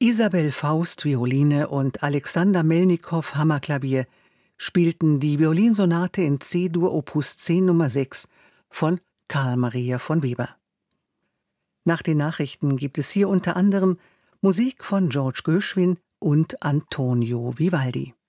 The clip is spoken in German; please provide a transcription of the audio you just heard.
Isabel Faust Violine und Alexander Melnikow Hammerklavier spielten die Violinsonate in C-Dur Opus 10 Nummer 6 von Carl Maria von Weber. Nach den Nachrichten gibt es hier unter anderem Musik von George Gershwin und Antonio Vivaldi.